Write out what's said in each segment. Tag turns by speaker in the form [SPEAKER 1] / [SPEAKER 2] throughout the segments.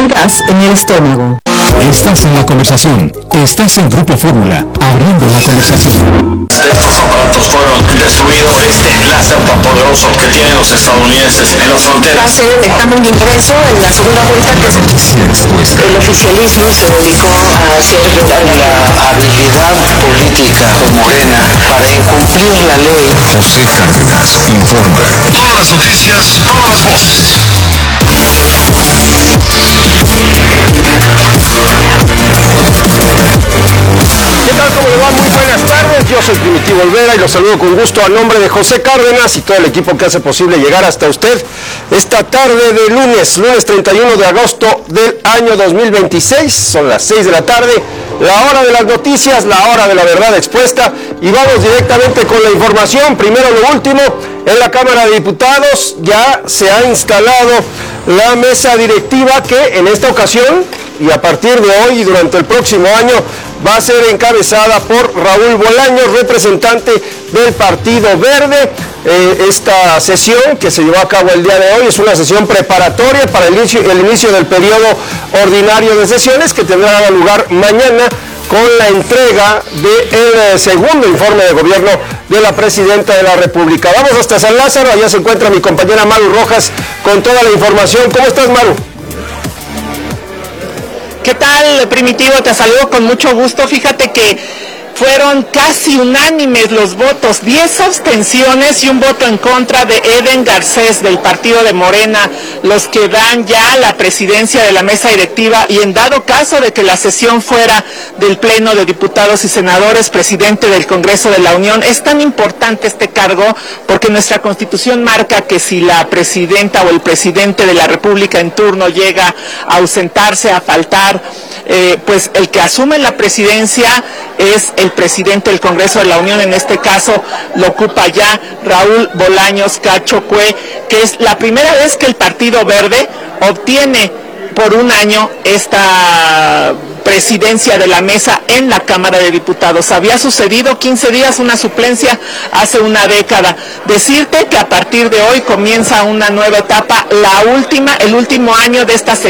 [SPEAKER 1] gas en el estómago.
[SPEAKER 2] Estás en la conversación. Estás en Grupo Fórmula, abriendo la conversación.
[SPEAKER 3] Estos aparatos fueron destruidos. Este enlace poderoso que tienen los estadounidenses en las fronteras.
[SPEAKER 4] Va a ser el examen de ingreso en la segunda vuelta que se... El oficialismo se dedicó a hacer
[SPEAKER 5] la habilidad política de Morena para incumplir la ley.
[SPEAKER 2] José Cárdenas informa.
[SPEAKER 3] Todas las noticias, todas las voces.
[SPEAKER 6] ¿Qué tal? ¿Cómo le va? Muy buenas tardes. Yo soy Primitivo Olvera y los saludo con gusto a nombre de José Cárdenas y todo el equipo que hace posible llegar hasta usted esta tarde de lunes 31 de agosto del año 2026. Son las 6 de la tarde, la hora de las noticias, la hora de la verdad expuesta, y vamos directamente con la información. Primero lo último, en la Cámara de Diputados ya se ha instalado la mesa directiva que en esta ocasión y a partir de hoy y durante el próximo año va a ser encabezada por Raúl Bolaños, representante del Partido Verde. Esta sesión que se llevó a cabo el día de hoy es una sesión preparatoria para el inicio del periodo ordinario de sesiones que tendrá lugar mañana con la entrega del segundo informe de gobierno de la Presidenta de la República. Vamos hasta San Lázaro, allá se encuentra mi compañera Maru Rojas con toda la información. ¿Cómo estás, Maru?
[SPEAKER 7] ¿Qué tal, Primitivo? Te saludo con mucho gusto. Fíjate que fueron casi unánimes los votos, 10 abstenciones y un voto en contra de Eden Garcés del partido de Morena, los que dan ya la presidencia de la mesa directiva, y en dado caso de que la sesión fuera del Pleno de Diputados y Senadores, presidente del Congreso de la Unión. Es tan importante este cargo porque nuestra Constitución marca que si la presidenta o el presidente de la República en turno llega a ausentarse, a faltar, pues el que asume la presidencia es el presidente del Congreso de la Unión. En este caso lo ocupa ya Raúl Bolaños Cacho Cue, que es la primera vez que el Partido Verde obtiene por un año esta presidencia de la mesa en la Cámara de Diputados. Había sucedido 15 días una suplencia hace una década. Decirte que a partir de hoy comienza una nueva etapa, el último año de esta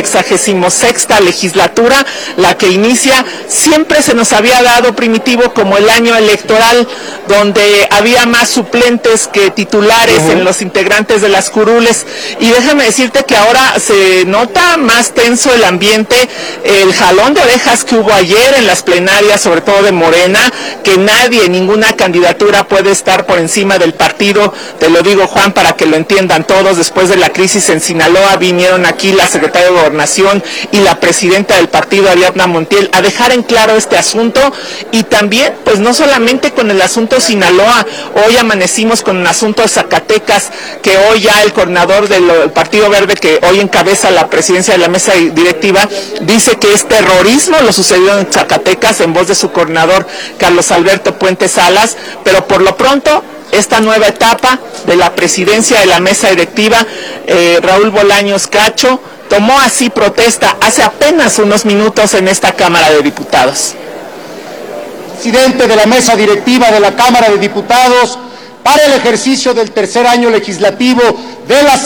[SPEAKER 7] 66ª legislatura, la que inicia, siempre se nos había dado, Primitivo, como el año electoral, donde había más suplentes que titulares en los integrantes de las curules, y déjame decirte que ahora se nota más tenso el ambiente, el jalón de orejas que hubo ayer en las plenarias, sobre todo de Morena, que nadie, ninguna candidatura puede estar por encima del partido. Te lo digo, Juan, para que lo entiendan todos. Después de la crisis en Sinaloa vinieron aquí la secretaria de Gobernación y la presidenta del partido, Ariadna Montiel, a dejar en claro este asunto, y también, pues no solamente con el asunto Sinaloa, hoy amanecimos con el asunto de Zacatecas, que hoy ya el coordinador del Partido Verde, que hoy encabeza la presidencia de la mesa directiva, dice que es terrorismo lo sucedido en Zacatecas, en voz de su coordinador Carlos Alberto Puente Salas. Pero por lo pronto, esta nueva etapa de la presidencia de la mesa directiva, Raúl Bolaños Cacho tomó así protesta hace apenas unos minutos en esta Cámara de Diputados.
[SPEAKER 8] Presidente de la mesa directiva de la Cámara de Diputados para el ejercicio del tercer año legislativo de la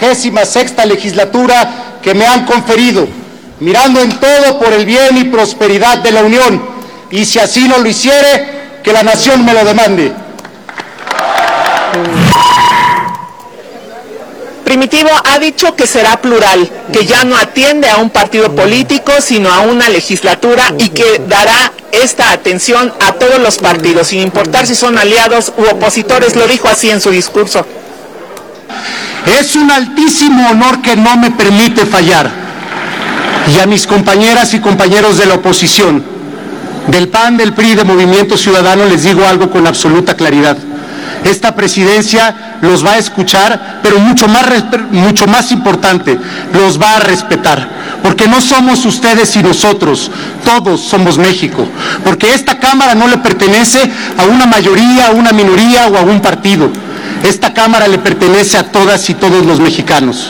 [SPEAKER 8] 66ª legislatura que me han conferido, mirando en todo por el bien y prosperidad de la Unión, y si así no lo hiciere, que la nación me lo demande.
[SPEAKER 7] Primitivo ha dicho que será plural, que ya no atiende a un partido político, sino a una legislatura, y que dará esta atención a todos los partidos, sin importar si son aliados u opositores. Lo dijo así en su discurso.
[SPEAKER 8] Es un altísimo honor que no me permite fallar. Y a mis compañeras y compañeros de la oposición, del PAN, del PRI, de Movimiento Ciudadano, les digo algo con absoluta claridad. Esta presidencia los va a escuchar, pero mucho más importante, los va a respetar. Porque no somos ustedes y nosotros, todos somos México. Porque esta Cámara no le pertenece a una mayoría, a una minoría o a un partido. Esta Cámara le pertenece a todas y todos los mexicanos.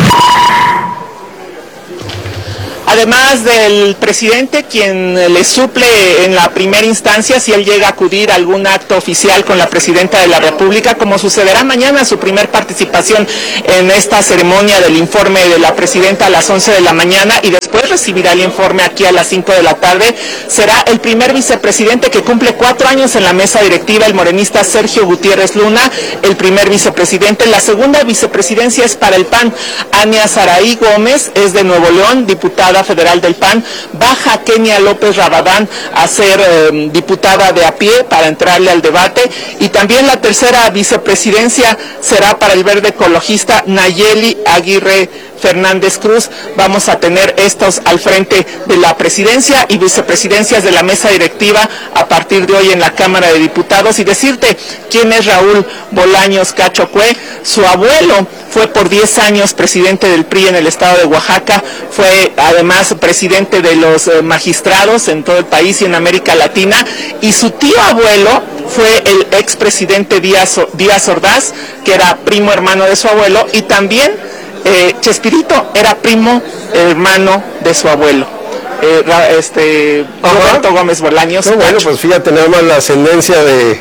[SPEAKER 7] Además del presidente, quien le suple en la primera instancia, si él llega a acudir a algún acto oficial con la presidenta de la República, como sucederá mañana, su primer participación en esta ceremonia del informe de la presidenta a las 11 de la mañana, y después recibirá el informe aquí a las 5 de la tarde. Será el primer vicepresidente que cumple 4 años en la mesa directiva, el morenista Sergio Gutiérrez Luna, el primer vicepresidente. La segunda vicepresidencia es para el PAN. Ania Saraí Gómez es de Nuevo León, diputada federal del PAN. Baja Kenia López Rabadán a ser diputada de a pie para entrarle al debate. Y también la tercera vicepresidencia será para el verde ecologista Nayeli Aguirre Fernández Cruz. Vamos a tener estos al frente de la presidencia y vicepresidencias de la mesa directiva a partir de hoy en la Cámara de Diputados. Y decirte quién es Raúl Bolaños Cacho Cue. Su abuelo fue por 10 años presidente del PRI en el estado de Oaxaca, fue además presidente de los magistrados en todo el país y en América Latina, y su tío abuelo fue el expresidente Díaz Ordaz, que era primo hermano de su abuelo, y también Chespirito era primo hermano de su abuelo. Roberto Gómez Bolaños.
[SPEAKER 6] No, bueno, pues fíjate nada más la ascendencia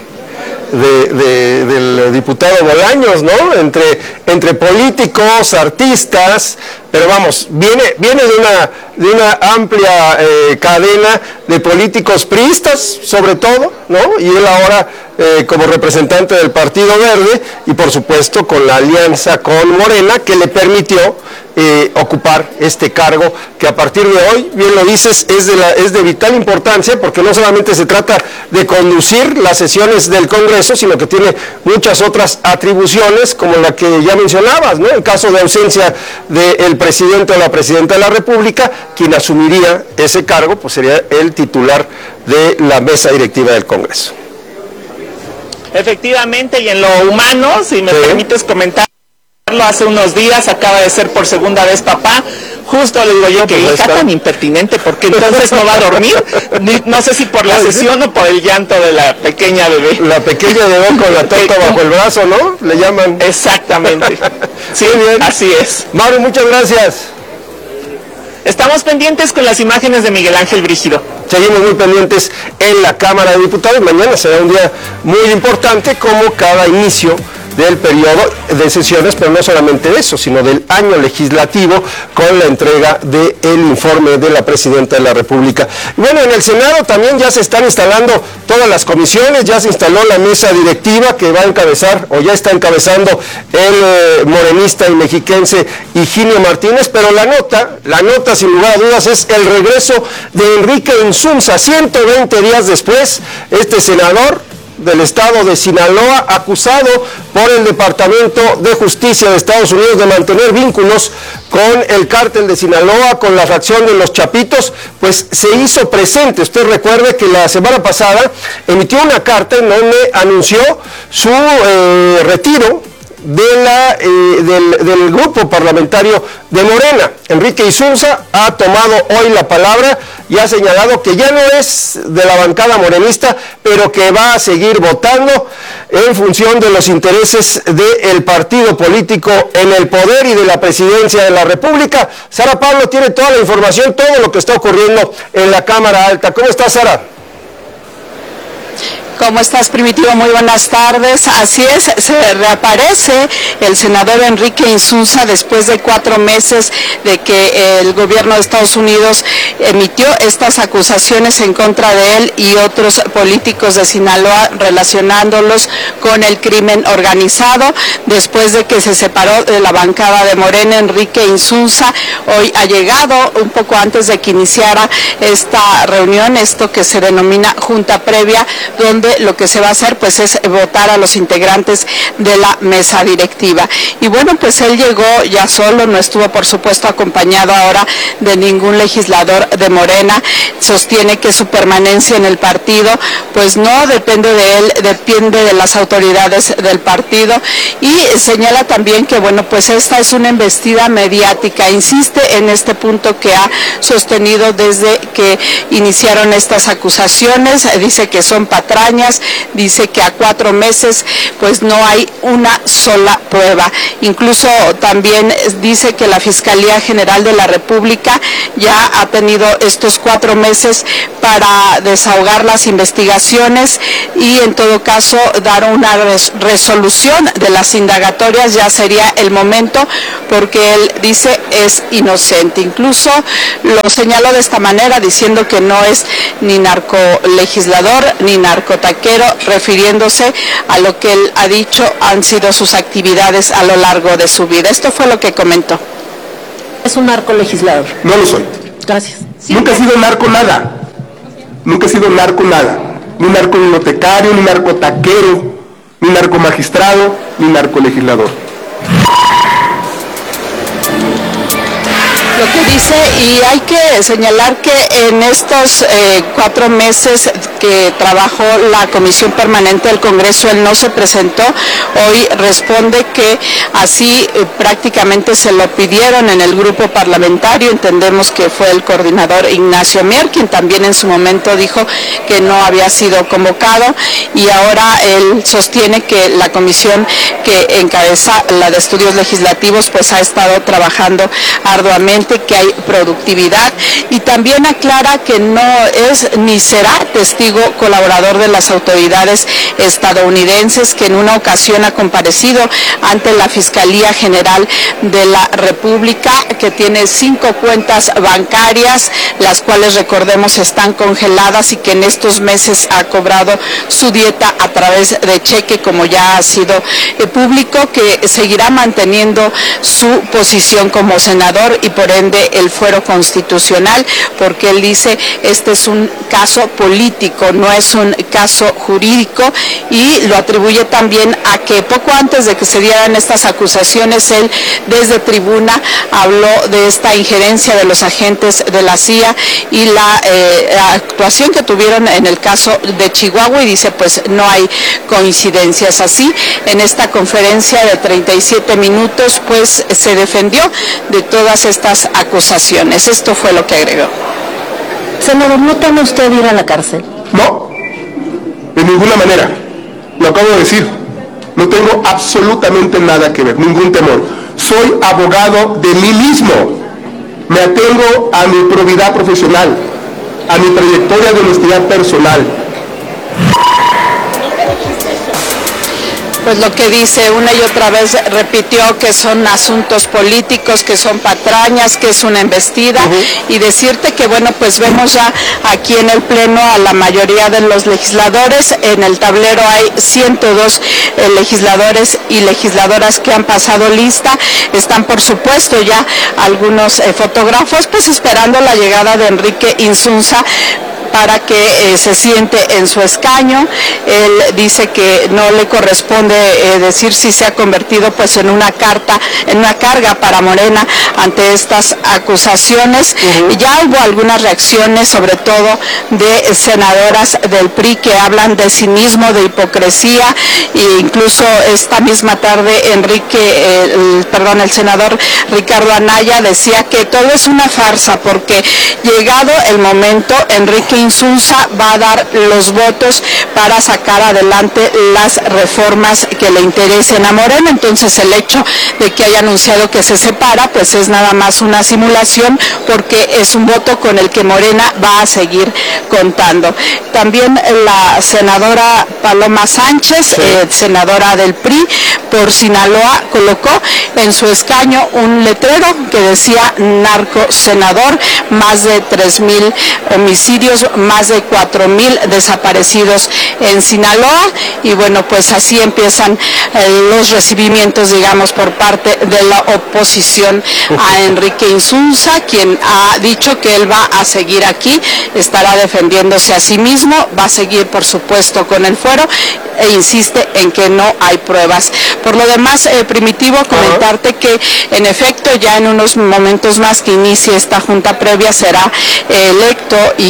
[SPEAKER 6] del diputado Bolaños, ¿no? Entre políticos, artistas, pero vamos, viene de una amplia cadena de políticos priistas, sobre todo, ¿no? Y él ahora como representante del Partido Verde y por supuesto con la alianza con Morena, que le permitió ocupar este cargo que a partir de hoy, bien lo dices, es de vital importancia, porque no solamente se trata de conducir las sesiones del Congreso, sino que tiene muchas otras atribuciones, como la que ya mencionabas, ¿no? En caso de ausencia del presidente o la presidenta de la República, quien asumiría ese cargo, pues sería el titular de la mesa directiva del Congreso.
[SPEAKER 7] Efectivamente, y en lo humano, si me permites comentar, hace unos días acaba de ser por segunda vez papá. Justo le digo yo que hija tan impertinente, porque entonces no va a dormir, no sé si por la sesión o por el llanto de la pequeña bebé. La pequeña bebé con la torta bajo el brazo, ¿no? Le llaman. Exactamente. Sí, bien. Así es.
[SPEAKER 6] Mario, muchas gracias.
[SPEAKER 7] Estamos pendientes con las imágenes de Miguel Ángel Brígido.
[SPEAKER 6] Seguimos muy pendientes en la Cámara de Diputados. Mañana será un día muy importante, como cada inicio del periodo de sesiones, pero no solamente de eso, sino del año legislativo, con la entrega del informe de la Presidenta de la República. Y bueno, en el Senado también ya se están instalando todas las comisiones, ya se instaló la mesa directiva que va a encabezar, o ya está encabezando el morenista y mexiquense Higinio Martínez, pero la nota sin lugar a dudas es el regreso de Enrique Insunza, 120 días después, este senador del estado de Sinaloa, acusado por el Departamento de Justicia de Estados Unidos de mantener vínculos con el cártel de Sinaloa, con la facción de los Chapitos, pues se hizo presente. Usted recuerde que la semana pasada emitió una carta en donde anunció su retiro del grupo parlamentario de Morena. Enrique Insunza ha tomado hoy la palabra y ha señalado que ya no es de la bancada morenista, pero que va a seguir votando en función de los intereses del partido político en el poder y de la presidencia de la República. Sara Pablo tiene toda la información, todo lo que está ocurriendo en la Cámara Alta. ¿Cómo estás, Sara?
[SPEAKER 1] ¿Cómo estás, Primitivo? Muy buenas tardes. Así es, se reaparece el senador Enrique Insunza después de 4 meses de que el gobierno de Estados Unidos emitió estas acusaciones en contra de él y otros políticos de Sinaloa relacionándolos con el crimen organizado. Después de que se separó de la bancada de Morena, Enrique Insunza hoy ha llegado un poco antes de que iniciara esta reunión, esto que se denomina junta previa, donde lo que se va a hacer pues es votar a los integrantes de la mesa directiva. Y bueno, pues él llegó ya solo, no estuvo por supuesto acompañado ahora de ningún legislador de Morena. Sostiene que su permanencia en el partido pues no depende de él, depende de las autoridades del partido, y señala también que bueno, pues esta es una embestida mediática. Insiste en este punto que ha sostenido desde que iniciaron estas acusaciones. Dice que son patrañas, dice que a 4 meses pues no hay una sola prueba. Incluso también dice que la Fiscalía General de la República ya ha tenido tenido estos 4 meses para desahogar las investigaciones y en todo caso dar una resolución de las indagatorias. Ya sería el momento, porque él dice es inocente. Incluso lo señaló de esta manera, diciendo que no es ni narcolegislador ni narcotaquero, refiriéndose a lo que él ha dicho han sido sus actividades a lo largo de su vida. Esto fue lo que comentó.
[SPEAKER 4] ¿Es un narcolegislador?
[SPEAKER 9] No lo soy.
[SPEAKER 4] Gracias.
[SPEAKER 9] Nunca he sido narco nada. Nunca he sido narco nada. Ni narcobibliotecario, ni narcotaquero, ni narcomagistrado, ni narcolegislador.
[SPEAKER 1] Lo que dice, y hay que señalar que en estos 4 meses que trabajó la Comisión Permanente del Congreso, él no se presentó. Hoy responde que así prácticamente se lo pidieron en el grupo parlamentario. Entendemos que fue el coordinador Ignacio Mier, quien también en su momento dijo que no había sido convocado, y ahora él sostiene que la comisión que encabeza, la de estudios legislativos, pues ha estado trabajando arduamente, que hay productividad, y también aclara que no es ni será testigo colaborador de las autoridades estadounidenses, que en una ocasión ha comparecido ante la Fiscalía General de la República, que tiene 5 cuentas bancarias, las cuales, recordemos, están congeladas, y que en estos meses ha cobrado su dieta a través de cheque, como ya ha sido público, que seguirá manteniendo su posición como senador y por ende el fuero constitucional, porque él dice este es un caso político, no es un caso jurídico, y lo atribuye también a que poco antes de que se dieran estas acusaciones, él desde tribuna habló de esta injerencia de los agentes de la CIA y la actuación que tuvieron en el caso de Chihuahua, y dice pues no hay coincidencias. Así, en esta conferencia de 37 minutos, pues se defendió de todas estas acusaciones. Esto fue lo que agregó.
[SPEAKER 4] Senador, ¿no teme usted ir a la cárcel?
[SPEAKER 9] No, de ninguna manera. Lo acabo de decir. No tengo absolutamente nada que ver, ningún temor. Soy abogado de mí mismo. Me atengo a mi probidad profesional, a mi trayectoria de honestidad personal.
[SPEAKER 1] Pues lo que dice una y otra vez, repitió que son asuntos políticos, que son patrañas, que es una embestida, y decirte que bueno, pues vemos ya aquí en el Pleno a la mayoría de los legisladores. En el tablero hay 102 legisladores y legisladoras que han pasado lista. Están por supuesto ya algunos fotógrafos pues esperando la llegada de Enrique Insunza para que se siente en su escaño. Él dice que no le corresponde decir si se ha convertido pues en una carga para Morena ante estas acusaciones. Ya hubo algunas reacciones, sobre todo de senadoras del PRI, que hablan de cinismo, de hipocresía, e incluso esta misma tarde el senador Ricardo Anaya decía que todo es una farsa, porque llegado el momento, Enrique Insunza va a dar los votos para sacar adelante las reformas que le interesen a Morena. Entonces el hecho de que haya anunciado que se separa pues es nada más una simulación, porque es un voto con el que Morena va a seguir contando. También la senadora Paloma Sánchez, senadora del PRI por Sinaloa, colocó en su escaño un letrero que decía narco senador, más de 3,000 homicidios, más de 4,000 desaparecidos en Sinaloa, y bueno, pues así empiezan los recibimientos, digamos, por parte de la oposición a Enrique Insunza, quien ha dicho que él va a seguir aquí, estará defendiéndose a sí mismo, va a seguir por supuesto con el fuero, e insiste en que no hay pruebas. Por lo demás, Primitivo, comentarte que en efecto ya en unos momentos más que inicie esta junta previa será electo Higinio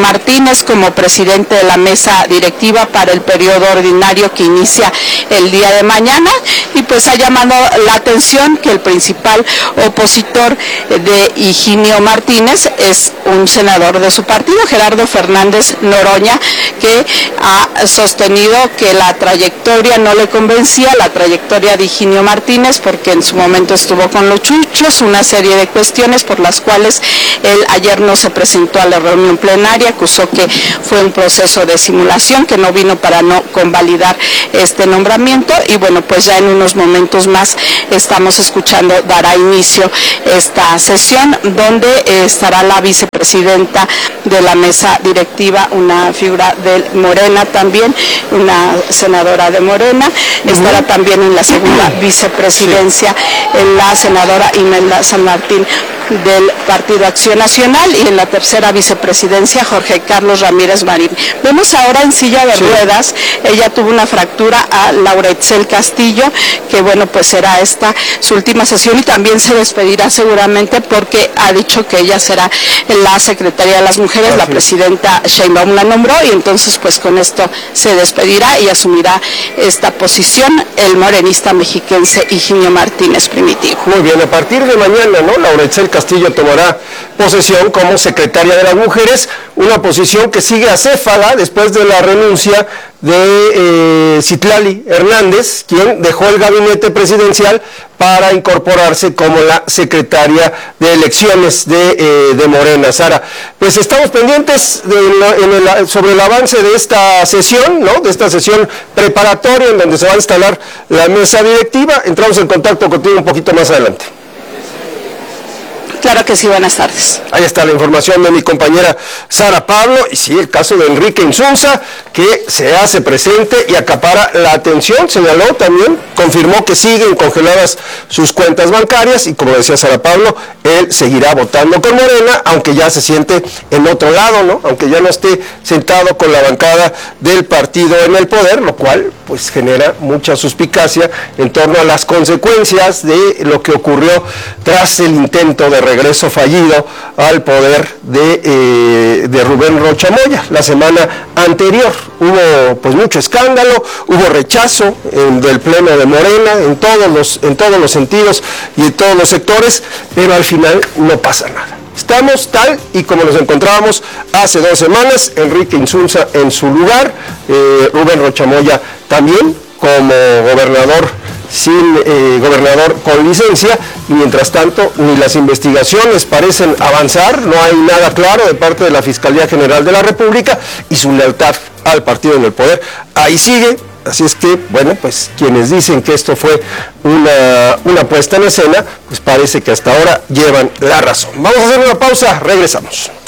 [SPEAKER 1] Martínez como presidente de la mesa directiva para el periodo ordinario que inicia el día de mañana, y pues ha llamado la atención que el principal opositor de Higinio Martínez es un senador de su partido, Gerardo Fernández Noroña, que ha sostenido que la trayectoria no le convencía, la trayectoria de Higinio Martínez, porque en su momento estuvo con los chuchos, una serie de cuestiones por las cuales él ayer no se presentó a la reunión plenaria, acusó que fue un proceso de simulación, que no vino para no convalidar este nombramiento, y bueno, pues ya en unos momentos más estamos escuchando, dará inicio esta sesión donde estará la vicepresidenta de la mesa directiva, una figura de Morena también, una senadora de Morena, estará también en la segunda vicepresidencia la senadora Imelda San Martín del Partido Acción Nacional, y en la tercera vicepresidencia Jorge Carlos Ramírez Marín. Vemos ahora en silla de ruedas, ella tuvo una fractura, a Laura Itzel Castillo, que bueno, pues será esta su última sesión, y también se despedirá seguramente porque ha dicho que ella será la secretaria de las mujeres, la presidenta Sheinbaum la nombró, y entonces pues con esto se despedirá y asumirá esta posición el morenista mexiquense Higinio Martínez Primitivo.
[SPEAKER 6] Muy bien, a partir de mañana, ¿no? Laura Itzel Castillo tomará posesión como secretaria de las mujeres, una posición que sigue acéfala después de la renuncia de Citlali Hernández, quien dejó el gabinete presidencial para incorporarse como la secretaria de elecciones de Morena. Sara, pues estamos pendientes sobre el avance de esta sesión, ¿no? De esta sesión preparatoria en donde se va a instalar la mesa directiva. Entramos en contacto contigo un poquito más adelante.
[SPEAKER 1] Claro que sí, buenas tardes.
[SPEAKER 6] Ahí está la información de mi compañera Sara Pablo, y sí, el caso de Enrique Insunza, que se hace presente y acapara la atención, señaló también, confirmó que siguen congeladas sus cuentas bancarias, y como decía Sara Pablo, él seguirá votando con Morena, aunque ya se siente en otro lado, ¿no? Aunque ya no esté sentado con la bancada del partido en el poder, lo cual pues genera mucha suspicacia en torno a las consecuencias de lo que ocurrió tras el intento de regreso fallido al poder de Rubén Rocha Moya. La semana anterior hubo pues mucho escándalo, hubo rechazo del pleno de Morena en todos los sentidos y en todos los sectores, pero al final no pasa nada. Estamos tal y como nos encontrábamos hace 2 semanas, Enrique Insunza en su lugar, Rubén Rocha Moya también como gobernador con licencia, y mientras tanto ni las investigaciones parecen avanzar, no hay nada claro de parte de la Fiscalía General de la República, y su lealtad al partido en el poder ahí sigue. Así es que, bueno, pues quienes dicen que esto fue una puesta en escena, pues parece que hasta ahora llevan la razón. Vamos a hacer una pausa, regresamos.